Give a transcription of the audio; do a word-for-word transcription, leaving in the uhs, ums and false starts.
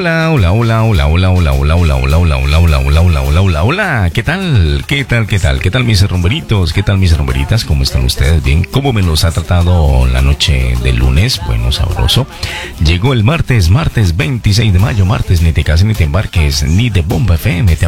Hola, hola, hola, hola, hola, hola, hola, hola, hola, hola, hola, hola, hola, hola, hola, hola, hola. ¿Qué tal? ¿Qué tal? ¿Qué tal? ¿Qué tal mis rumberitos? ¿Qué tal mis rumberitas? ¿Cómo están ustedes? Bien. ¿Cómo me los ha tratado la noche del lunes? Bueno, sabroso. Llegó el martes, martes veintiséis de mayo, martes ni te cases ni te embarques, ni de Bomba F M. Te